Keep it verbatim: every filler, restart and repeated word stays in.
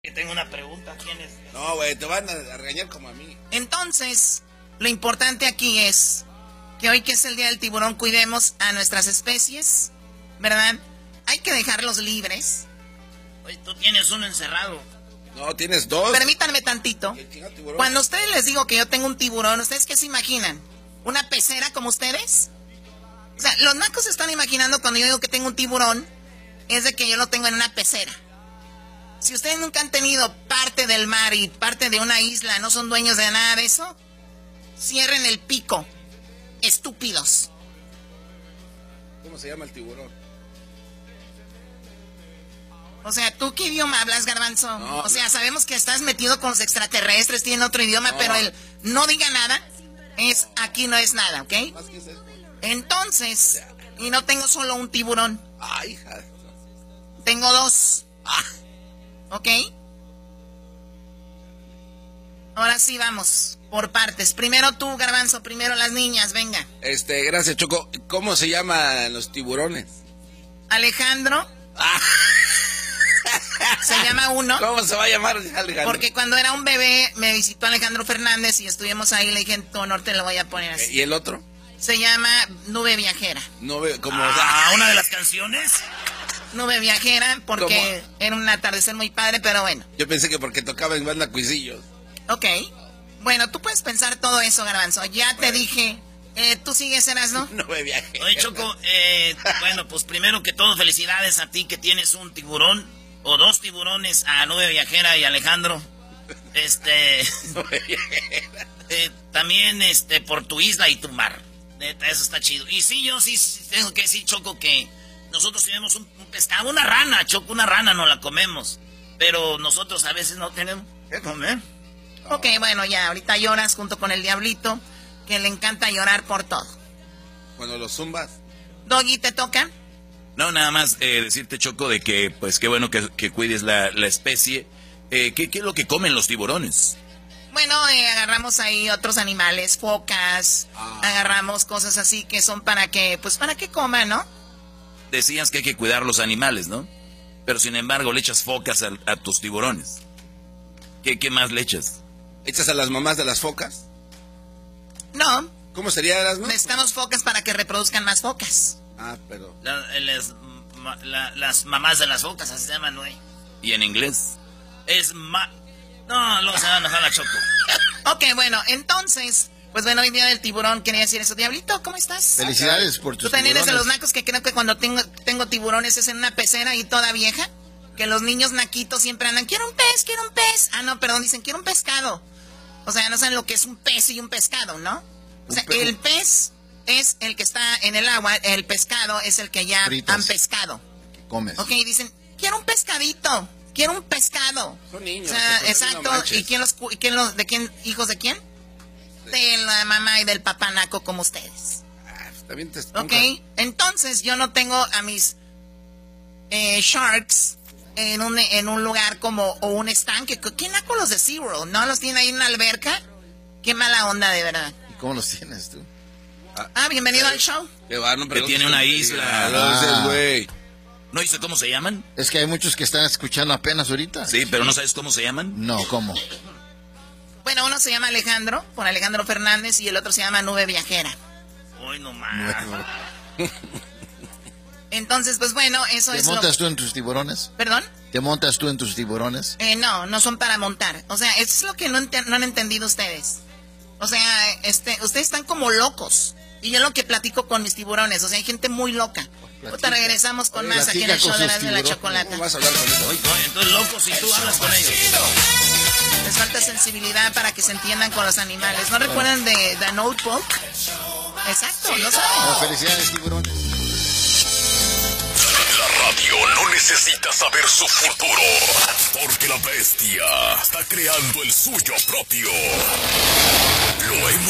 Que tengo una pregunta, ¿quién es? No, güey, te van a regañar como a mí. Entonces, lo importante aquí es que hoy que es el Día del Tiburón, cuidemos a nuestras especies, ¿verdad? Hay que dejarlos libres. Oye, tú tienes uno encerrado. No, tienes dos. Permítanme tantito. Cuando a ustedes les digo que yo tengo un tiburón, ¿ustedes qué se imaginan? ¿Una pecera como ustedes? O sea, los nacos se están imaginando cuando yo digo que tengo un tiburón, es de que yo lo tengo en una pecera. Si ustedes nunca han tenido parte del mar y parte de una isla, no son dueños de nada de eso, cierren el pico, estúpidos. ¿Cómo se llama el tiburón? O sea, ¿tú qué idioma hablas, Garbanzo? No, o sea, no. sabemos que estás metido con los extraterrestres, tienen otro idioma, No. pero el no diga nada es aquí no es nada, ¿ok? Más que es esto. Entonces, y no tengo solo un tiburón, Ay, hija. tengo dos. Ah, ¿Ok? Ahora sí vamos, por partes. Primero tú, Garbanzo, primero las niñas, venga. este, gracias, Choco. ¿Cómo se llaman los tiburones? Alejandro, Ah, se llama uno, ¿cómo se va a llamar Alejandro? porque cuando era un bebé me visitó Alejandro Fernández y estuvimos ahí, le dije, en tu honor te lo voy a poner así. ¿Y el otro? Se llama Nube Viajera. No veo como... Ah, una de las canciones. Nube Viajera, porque era un atardecer muy padre, pero bueno. Yo pensé que porque tocaba en banda Cuisillos. Ok. Bueno, tú puedes pensar todo eso, Garbanzo. Ya te Bueno. dije, eh, tú sigues, eras, ¿no? No me viaje. Oye, Choco, eh, bueno, pues primero que todo, felicidades a ti que tienes un tiburón o dos tiburones, a Nube Viajera y Alejandro. Este, No me viaje. eh, también este por tu isla y tu mar. Neta, eso está chido. Y sí, yo sí, sí tengo que decir, Choco, que nosotros tenemos un, un pescado, una rana, Choco, una rana no la comemos. Pero nosotros a veces no tenemos que comer. Ok, bueno, ya, ahorita lloras junto con el diablito, que le encanta llorar por todo. Cuando los zumbas. Doggy, ¿te toca? No, nada más eh, decirte, Choco, de que, pues, qué bueno que, que cuides la, la especie. Eh, ¿qué, ¿Qué es lo que comen los tiburones? Bueno, eh, agarramos ahí otros animales, focas, Ah. agarramos cosas así que son para que, pues para que coman, ¿no? Decías que hay que cuidar los animales, ¿no? Pero, sin embargo, le echas focas a, a tus tiburones. ¿Qué, ¿Qué más le echas? ¿Echas a las mamás de las focas? No, ¿Cómo sería las no? necesitamos focas para que reproduzcan más focas. Ah, pero... La- las, ma- la- las mamás de las focas, así se llaman, güey. ¿Y en inglés? Es ma... No, luego se van a enojar la Choco. Ok, bueno, entonces, pues bueno, hoy día del tiburón quería decir eso. Diablito, ¿cómo estás? Felicidades por tus Tú también eres de los tiburones. nacos que creo que cuando tengo, tengo tiburones es en una pecera y toda vieja. Que los niños naquitos siempre andan, quiero un pez, quiero un pez. Ah, no, perdón, dicen, quiero un pescado. O sea, no saben lo que es un pez y un pescado, ¿no? O sea, Un pe- el pez es el que está en el agua, el pescado es el que ya Fritas. han pescado. Que comes. Ok, dicen, quiero un pescadito, quiero un pescado. Son niños. O sea, Choco, exacto. no manches. ¿Y quién los, cu- y quién los, de quién, hijos de quién? De la mamá y del papá naco como ustedes. Ah, pues, también te... Ok, entonces yo no tengo a mis eh, sharks en un, en un lugar como, o un estanque. ¿Quién naco los de SeaWorld? ¿No los tiene ahí en una alberca? Qué mala onda, de verdad. ¿Y cómo los tienes tú? Ah, bienvenido al show. Que va, no Que preguntes tiene una cómo se isla. llama. No, Ah. dices, güey. ¿No dice cómo se llaman? Es que hay muchos que están escuchando apenas ahorita. Sí, pero ¿no sabes cómo se llaman? No, ¿cómo? Bueno, uno se llama Alejandro, por Alejandro Fernández, y el otro se llama Nube Viajera. Hoy no más. Entonces, pues bueno, eso ¿Te es lo... montas tú en tus tiburones? ¿Perdón? ¿Te montas tú en tus tiburones? Eh, no, no son para montar. O sea, eso es lo que no, ente- no han entendido ustedes. O sea, este, ustedes están como locos. Y yo lo que platico con mis tiburones. O sea, hay gente muy loca. Ahorita regresamos con Oye, más aquí en el platica show con de sus las de la tiburones. chocolata. ¿Cómo vas a hablar con eso? Oye, oye, entonces loco si tú hablas con ellos. Les falta sensibilidad para que se entiendan con los animales. ¿No recuerdan de The Notebook? Exacto, no saben. No, felicidades, tiburones. La radio no necesita saber su futuro, porque la bestia está creando el suyo propio. Lo hemos